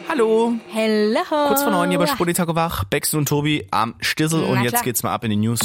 Hallo. Hello. Kurz vor 9 hier bei Spuditag wach. Bex und Tobi am Stissel und jetzt geht's mal ab in die News.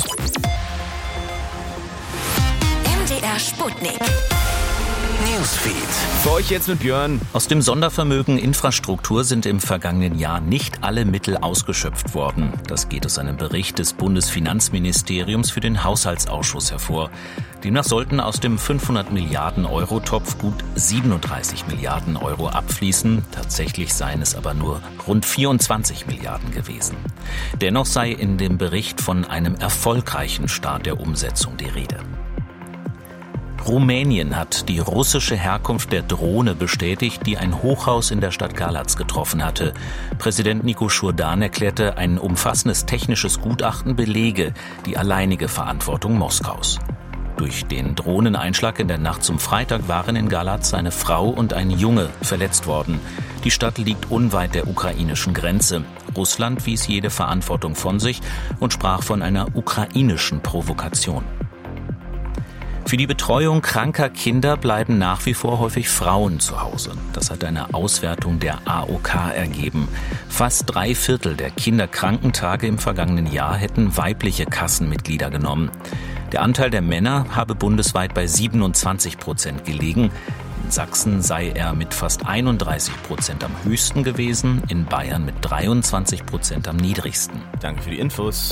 MDR Sputnik. Newsfeed. Für euch jetzt mit Björn. Aus dem Sondervermögen Infrastruktur sind im vergangenen Jahr nicht alle Mittel ausgeschöpft worden. Das geht aus einem Bericht des Bundesfinanzministeriums für den Haushaltsausschuss hervor. Demnach sollten aus dem 500 Milliarden Euro Topf gut 37 Milliarden Euro abfließen. Tatsächlich seien es aber nur rund 24 Milliarden gewesen. Dennoch sei in dem Bericht von einem erfolgreichen Start der Umsetzung die Rede. Rumänien hat die russische Herkunft der Drohne bestätigt, die ein Hochhaus in der Stadt Galați getroffen hatte. Präsident Nicu Șurdan erklärte, ein umfassendes technisches Gutachten belege die alleinige Verantwortung Moskaus. Durch den Drohneneinschlag in der Nacht zum Freitag waren in Galați eine Frau und ein Junge verletzt worden. Die Stadt liegt unweit der ukrainischen Grenze. Russland wies jede Verantwortung von sich und sprach von einer ukrainischen Provokation. Für die Betreuung kranker Kinder bleiben nach wie vor häufig Frauen zu Hause. Das hat eine Auswertung der AOK ergeben. Fast 3/4 der Kinderkrankentage im vergangenen Jahr hätten weibliche Kassenmitglieder genommen. Der Anteil der Männer habe bundesweit bei 27% gelegen. In Sachsen sei er mit fast 31% am höchsten gewesen, in Bayern mit 23% am niedrigsten. Danke für die Infos.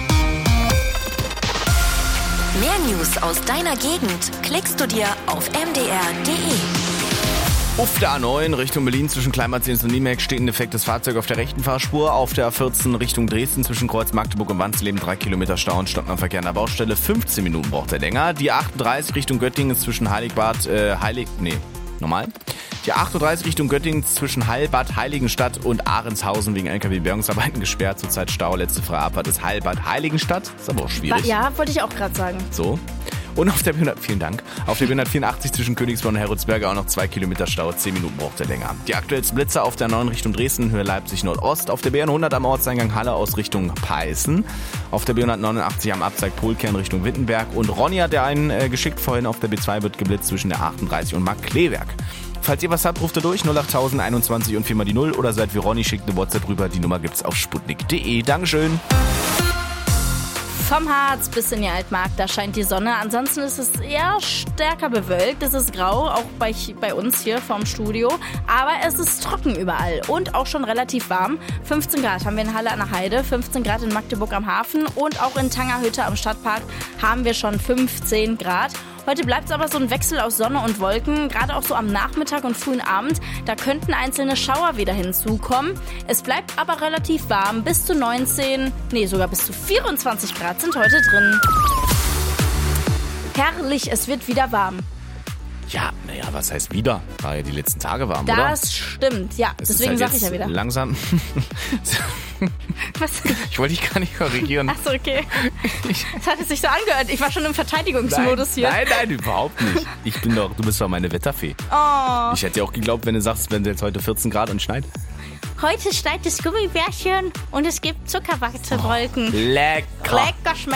Mehr News aus deiner Gegend klickst du dir auf mdr.de. Auf der A9 Richtung Berlin zwischen Kleinmarzens und Niemek steht ein defektes Fahrzeug auf der rechten Fahrspur. Auf der A14 Richtung Dresden zwischen Kreuz Magdeburg und Wansleben 3 Kilometer Stau und Stopp am Verkehr an der Baustelle. 15 Minuten braucht er länger. Die 38 Richtung Göttingen zwischen Die 38 Richtung Göttingen zwischen Heilbad, Heiligenstadt und Ahrenshausen wegen LKW-Bergungsarbeiten gesperrt. Zurzeit Stau. Letzte freie Abfahrt ist Heilbad, Heiligenstadt. Ist aber auch schwierig. Ja, wollte ich auch gerade sagen. So. Und auf der vielen Dank. Auf der 184 zwischen Königsborn und Heroldsberger auch noch 2 Kilometer Stau. 10 Minuten braucht er länger. Die aktuellsten Blitzer auf der 9 Richtung Dresden, Höhe Leipzig Nordost. Auf der B100 am Ortseingang Halle aus Richtung Peißen. Auf der B189 am Abzweig Polkern Richtung Wittenberg. Und Ronny hat der einen geschickt vorhin. Auf der B2 wird geblitzt zwischen der 38 und Markkleeberg. Falls ihr was habt, ruft ihr durch 08000 21 und 4 mal die 0 oder seid wie Ronny, schickt eine WhatsApp rüber. Die Nummer gibt's auf sputnik.de. Dankeschön. Vom Harz bis in die Altmark, da scheint die Sonne. Ansonsten ist es eher stärker bewölkt. Es ist grau, auch bei uns hier vorm Studio. Aber es ist trocken überall und auch schon relativ warm. 15 Grad haben wir in Halle an der Heide, 15 Grad in Magdeburg am Hafen und auch in Tangerhütte am Stadtpark haben wir schon 15 Grad. Heute bleibt es aber so ein Wechsel aus Sonne und Wolken, gerade auch so am Nachmittag und frühen Abend. Da könnten einzelne Schauer wieder hinzukommen. Es bleibt aber relativ warm, bis zu 24 Grad sind heute drin. Herrlich, es wird wieder warm. Ja, naja, was heißt wieder? War ja die letzten Tage warm, oder? Das stimmt, ja. Es Deswegen ist halt sag ich ja wieder. Langsam. Was? Ich wollte dich gar nicht korrigieren. Achso, okay. Das hat sich so angehört. Ich war schon im Verteidigungsmodus hier. Nein, überhaupt nicht. Du bist doch meine Wetterfee. Oh. Ich hätte ja auch geglaubt, wenn du sagst, wenn es jetzt heute 14 Grad und schneit. Heute schneit das Gummibärchen und es gibt Zuckerwattewolken. Lecker. Lecker schmeckt.